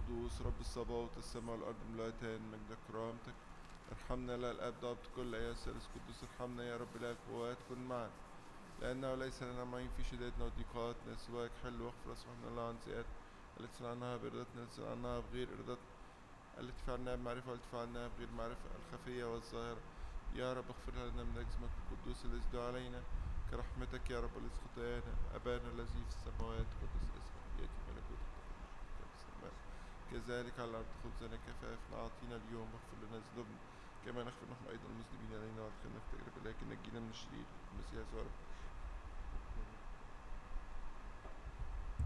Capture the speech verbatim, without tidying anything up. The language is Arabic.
قدوس رب الصباوت السماء والأرض ملأتان مجدك كرامتك. ارحمنا لا الآب ضابط كل أيها الثالث قدوس ارحمنا يا رب لا القوات كن معنا، لأنه ليس لنا معين في شدتنا وضيقاتنا سواك. حل واغفر اصفحنا الله عن سيئات التي صنعناها بإرادتنا التي صنعناها بغير إرادتنا، التي فعلناها بمعرفة والتي فعلناها بغير معرفة، الخفية والظاهرة. يا رب اغفر لنا من اسمك القدوس الذي دعا علينا كرحمتك يا رب وليس خطايانا. أبانا الذي في السماوات قدس اسمك، يأتي ملكوتك كما في السماء كذلك على الأرض. خبزنا كفافنا أعطينا اليوم، واغفر لنا ذنوبنا كما نغفر نحن أيضا المذنبين علينا، وادخلنا في تجربة لكن نجينا من الشرير. المسيح يسوع